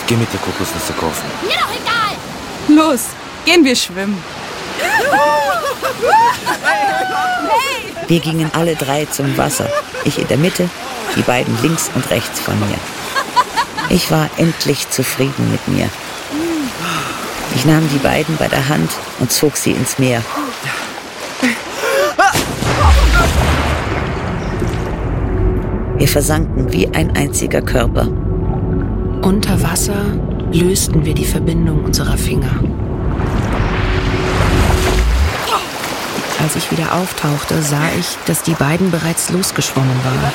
geh mit dir Kokosnüsse kaufen. Mir doch egal! Los, gehen wir schwimmen. Wir gingen alle 3 zum Wasser. Ich in der Mitte, die beiden links und rechts von mir. Ich war endlich zufrieden mit mir. Ich nahm die beiden bei der Hand und zog sie ins Meer. Wir versanken wie ein einziger Körper. Unter Wasser lösten wir die Verbindung unserer Finger. Als ich wieder auftauchte, sah ich, dass die beiden bereits losgeschwommen waren.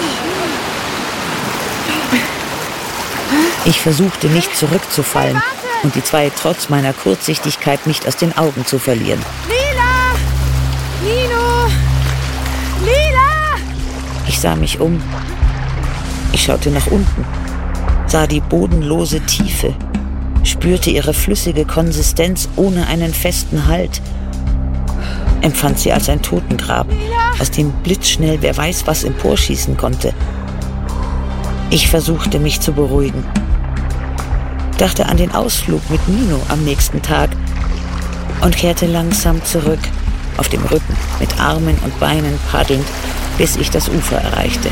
Ich versuchte nicht zurückzufallen und die 2 trotz meiner Kurzsichtigkeit nicht aus den Augen zu verlieren. Lila! Nino! Lila! Ich sah mich um. Ich schaute nach unten, sah die bodenlose Tiefe, spürte ihre flüssige Konsistenz ohne einen festen Halt, empfand sie als ein Totengrab, aus dem blitzschnell wer weiß was emporschießen konnte. Ich versuchte mich zu beruhigen, dachte an den Ausflug mit Nino am nächsten Tag und kehrte langsam zurück, auf dem Rücken, mit Armen und Beinen paddelnd, bis ich das Ufer erreichte.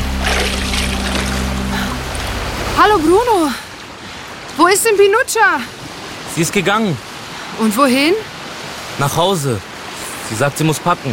Hallo Bruno! Wo ist denn Pinuccia? Sie ist gegangen. Und wohin? Nach Hause. Sie sagt, sie muss packen.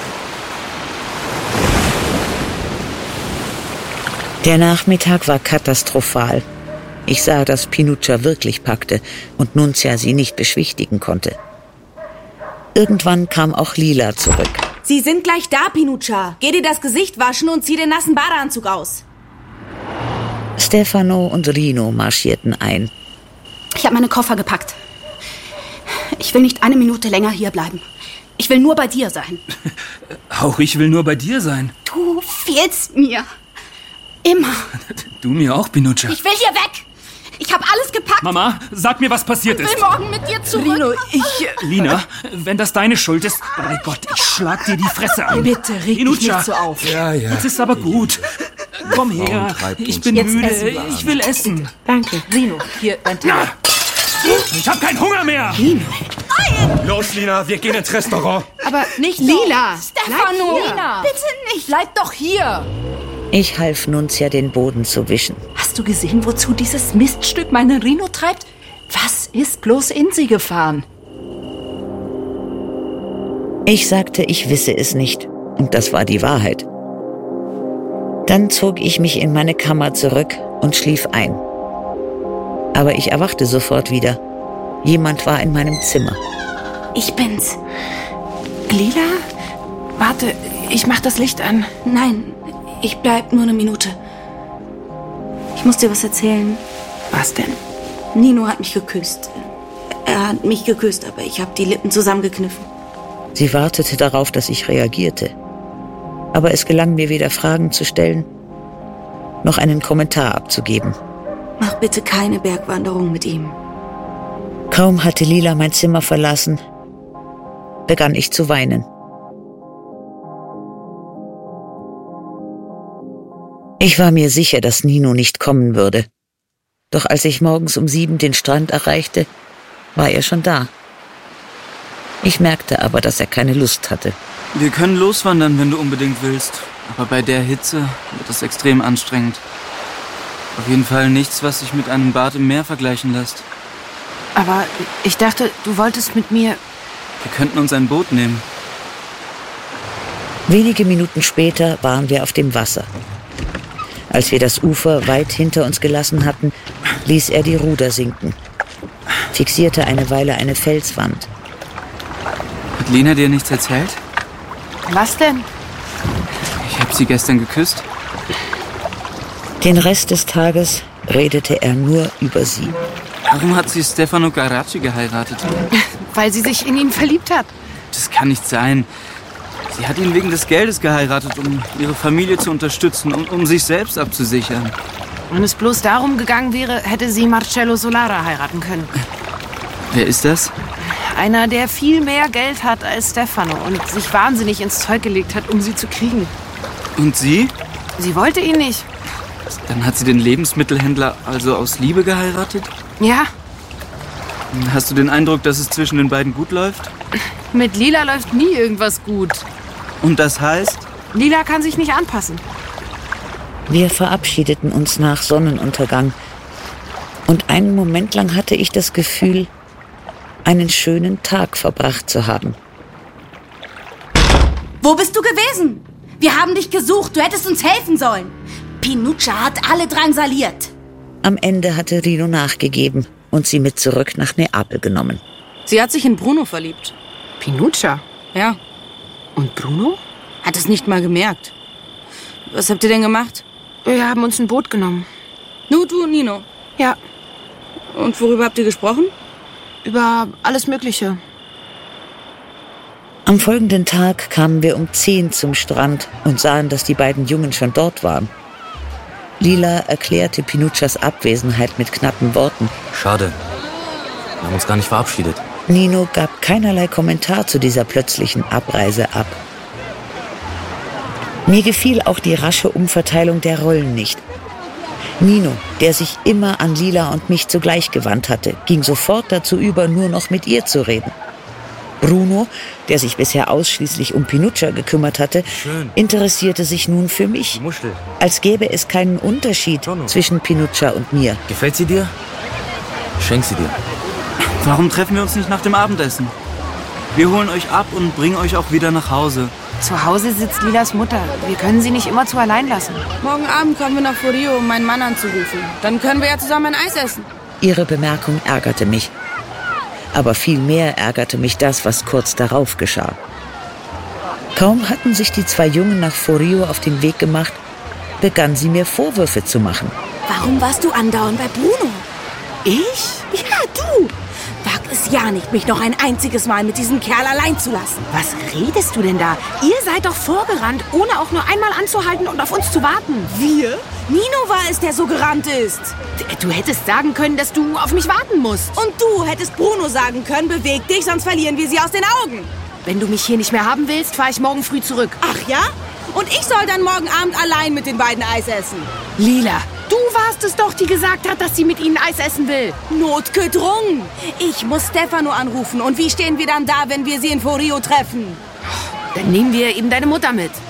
Der Nachmittag war katastrophal. Ich sah, dass Pinuccia wirklich packte und Nunzia sie nicht beschwichtigen konnte. Irgendwann kam auch Lila zurück. Sie sind gleich da, Pinuccia. Geh dir das Gesicht waschen und zieh den nassen Badeanzug aus. Stefano und Rino marschierten ein. Ich habe meine Koffer gepackt. Ich will nicht eine Minute länger hier bleiben. Ich will nur bei dir sein. Auch ich will nur bei dir sein. Du fehlst mir. Immer. Du mir auch, Pinuccia. Ich will hier weg. Ich habe alles gepackt. Mama, sag mir, was passiert ist. Ich will morgen mit dir zurück. Rino, Lina, wenn das deine Schuld ist, bei Gott, ich schlag dir die Fresse ein. Bitte, reg dich nicht so auf. Ja. Jetzt ist aber gut. Komm her, ich bin müde, ich will essen. Danke, Rino. Hier, dein Teller. Ich hab keinen Hunger mehr. Rino. Los, Lina, wir gehen ins Restaurant. Aber nicht Lila. Stefano, Lina. bitte nicht. Bleib doch hier. Ich half Nunzia, den Boden zu wischen. Hast du gesehen, wozu dieses Miststück meinen Rino treibt? Was ist bloß in sie gefahren? Ich sagte, ich wisse es nicht. Und das war die Wahrheit. Dann zog ich mich in meine Kammer zurück und schlief ein. Aber ich erwachte sofort wieder. Jemand war in meinem Zimmer. Ich bin's. Lila? Warte, ich mach das Licht an. Nein, ich bleib nur eine Minute. Ich muss dir was erzählen. Was denn? Nino hat mich geküsst. Er hat mich geküsst, aber ich habe die Lippen zusammengekniffen. Sie wartete darauf, dass ich reagierte. Aber es gelang mir weder Fragen zu stellen, noch einen Kommentar abzugeben. Mach bitte keine Bergwanderung mit ihm. Kaum hatte Lila mein Zimmer verlassen, begann ich zu weinen. Ich war mir sicher, dass Nino nicht kommen würde. Doch als ich morgens um 7 den Strand erreichte, war er schon da. Ich merkte aber, dass er keine Lust hatte. Wir können loswandern, wenn du unbedingt willst. Aber bei der Hitze wird es extrem anstrengend. Auf jeden Fall nichts, was sich mit einem Bad im Meer vergleichen lässt. Aber ich dachte, du wolltest mit mir... Wir könnten uns ein Boot nehmen. Wenige Minuten später waren wir auf dem Wasser. Als wir das Ufer weit hinter uns gelassen hatten, ließ er die Ruder sinken, fixierte eine Weile eine Felswand. Hat Lina dir nichts erzählt? Was denn? Ich habe sie gestern geküsst. Den Rest des Tages redete er nur über sie. Warum hat sie Stefano Garaci geheiratet? Weil sie sich in ihn verliebt hat. Das kann nicht sein. Sie hat ihn wegen des Geldes geheiratet, um ihre Familie zu unterstützen und um sich selbst abzusichern. Wenn es bloß darum gegangen wäre, hätte sie Marcello Solara heiraten können. Wer ist das? Einer, der viel mehr Geld hat als Stefano und sich wahnsinnig ins Zeug gelegt hat, um sie zu kriegen. Und sie? Sie wollte ihn nicht. Dann hat sie den Lebensmittelhändler also aus Liebe geheiratet? Ja, Hast du den Eindruck, dass es zwischen den beiden gut läuft? mit Lila läuft nie irgendwas gut. Und das heißt? Lila kann sich nicht anpassen. Wir verabschiedeten uns nach Sonnenuntergang. Und einen Moment lang hatte ich das Gefühl, einen schönen Tag verbracht zu haben. Wo bist du gewesen? Wir haben dich gesucht. Du hättest uns helfen sollen. Pinuccia hat alle drangsaliert. Am Ende hatte Rino nachgegeben und sie mit zurück nach Neapel genommen. Sie hat sich in Bruno verliebt. Pinuccia? Ja, Und Bruno? hat es nicht mal gemerkt. Was habt ihr denn gemacht? Wir haben uns ein Boot genommen. Nur du und Nino. Ja, Und worüber habt ihr gesprochen? über alles Mögliche. Am folgenden Tag kamen wir um 10 zum Strand und sahen, dass die beiden Jungen schon dort waren. Lila erklärte Pinuccias Abwesenheit mit knappen Worten. Schade. Wir haben uns gar nicht verabschiedet. Nino gab keinerlei Kommentar zu dieser plötzlichen Abreise ab. Mir gefiel auch die rasche Umverteilung der Rollen nicht. Nino, der sich immer an Lila und mich zugleich gewandt hatte, ging sofort dazu über, nur noch mit ihr zu reden. Bruno, der sich bisher ausschließlich um Pinuccia gekümmert hatte, Schön. interessierte sich nun für mich, Die Muschel. als gäbe es keinen Unterschied Tonno. zwischen Pinuccia und mir. Gefällt sie dir? Schenk sie dir. Warum treffen wir uns nicht nach dem Abendessen? Wir holen euch ab und bringen euch auch wieder nach Hause. Zu Hause sitzt Lilas Mutter. Wir können sie nicht immer zu allein lassen. Morgen Abend kommen wir nach Forio, um meinen Mann anzurufen. Dann können wir ja zusammen ein Eis essen. Ihre Bemerkung ärgerte mich. Aber viel mehr ärgerte mich das, was kurz darauf geschah. Kaum hatten sich die zwei Jungen nach Forio auf den Weg gemacht, begann sie mir Vorwürfe zu machen. Warum warst du andauernd bei Bruno? Ich? Ja, du. Wag es ja nicht, mich noch ein einziges Mal mit diesem Kerl allein zu lassen. Was redest du denn da? Ihr seid doch vorgerannt, ohne auch nur einmal anzuhalten und auf uns zu warten. Wir? Nino war es, der so gerannt ist. Du hättest sagen können, dass du auf mich warten musst. Und du hättest Bruno sagen können, beweg dich, sonst verlieren wir sie aus den Augen. Wenn du mich hier nicht mehr haben willst, fahre ich morgen früh zurück. Ach ja? Und ich soll dann morgen Abend allein mit den beiden Eis essen. Lila, du warst es doch, die gesagt hat, dass sie mit ihnen Eis essen will. Notgedrungen. Ich muss Stefano anrufen. Und wie stehen wir dann da, wenn wir sie in Forio treffen? Dann nehmen wir eben deine Mutter mit.